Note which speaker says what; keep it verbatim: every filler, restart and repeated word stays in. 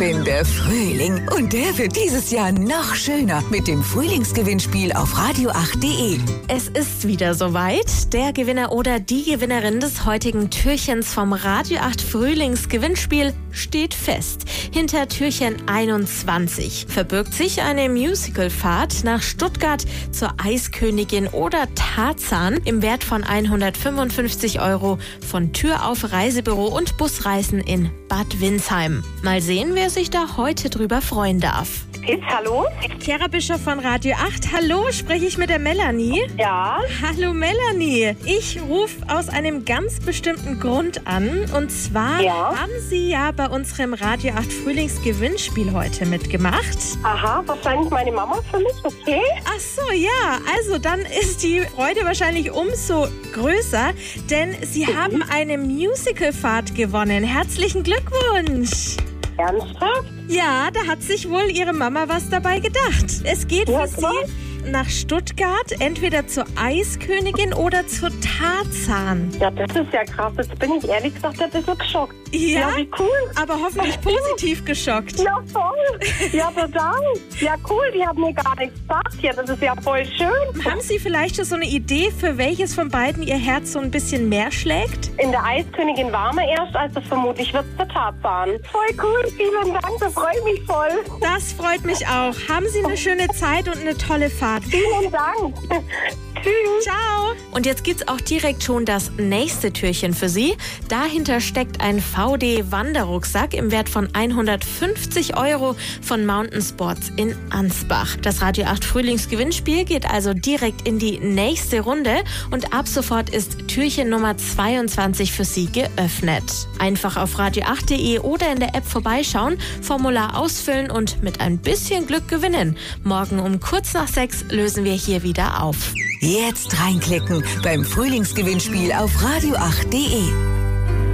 Speaker 1: bin der Frühling und der wird dieses Jahr noch schöner mit dem Frühlingsgewinnspiel auf radio acht punkt de.
Speaker 2: Es ist wieder soweit. Der Gewinner oder die Gewinnerin des heutigen Türchens vom Radio acht Frühlingsgewinnspiel steht fest. Hinter Türchen einundzwanzig verbirgt sich eine Musicalfahrt nach Stuttgart zur Eiskönigin oder Tarzan im Wert von hundertfünfundfünfzig Euro von Tür auf Reisebüro und Busreisen in Bad Windsheim. Mal sehen, wer sich da heute drüber freuen darf.
Speaker 3: Jetzt, hallo?
Speaker 2: Chiara Bischof von Radio acht. Hallo, spreche ich mit der Melanie?
Speaker 3: Ja.
Speaker 2: Hallo Melanie. Ich rufe aus einem ganz bestimmten Grund an. Und zwar
Speaker 3: Ja.
Speaker 2: haben Sie ja bei unserem Radio acht Frühlingsgewinnspiel heute mitgemacht.
Speaker 3: Aha, wahrscheinlich meine Mama für mich, okay?
Speaker 2: Ach so, ja. Also dann ist die Freude wahrscheinlich umso größer, denn Sie
Speaker 3: Mhm.
Speaker 2: haben eine Musicalfahrt gewonnen. Herzlichen Glückwunsch.
Speaker 3: Ernsthaft?
Speaker 2: Ja, da hat sich wohl Ihre Mama was dabei gedacht. Es geht
Speaker 3: Ja,
Speaker 2: für
Speaker 3: klar.
Speaker 2: Sie nach Stuttgart, entweder zur Eiskönigin oder zur Tarzan.
Speaker 3: Ja, das ist ja krass. Jetzt bin ich ehrlich gesagt ein bisschen geschockt.
Speaker 2: Ja?
Speaker 3: Ja, wie cool.
Speaker 2: Aber hoffentlich positiv geschockt.
Speaker 3: Ja, voll. Ja, total. Ja, cool. Die haben mir gar nichts gesagt. Ja, das ist ja voll schön.
Speaker 2: Haben Sie vielleicht schon so eine Idee, für welches von beiden Ihr Herz so ein bisschen mehr schlägt?
Speaker 3: In der Eiskönigin waren wir erst, also vermutlich wird es der Tarzan. Voll cool. Vielen Dank. Das freut mich voll.
Speaker 2: Das freut mich auch. Haben Sie eine schöne Zeit und eine tolle Fahrt.
Speaker 3: Vielen Dank. Tschüss.
Speaker 2: Ciao. Und jetzt gibt's auch direkt schon das nächste Türchen für Sie. Dahinter steckt ein V D-Wanderrucksack im Wert von hundertfünfzig Euro von Mountain Sports in Ansbach. Das Radio acht Frühlingsgewinnspiel geht also direkt in die nächste Runde und ab sofort ist Türchen Nummer zweiundzwanzig für Sie geöffnet. Einfach auf radio acht punkt de oder in der App vorbeischauen, Formular ausfüllen und mit ein bisschen Glück gewinnen. Morgen um kurz nach sechs lösen wir hier wieder auf.
Speaker 1: Jetzt reinklicken beim Frühlingsgewinnspiel auf radio acht punkt de.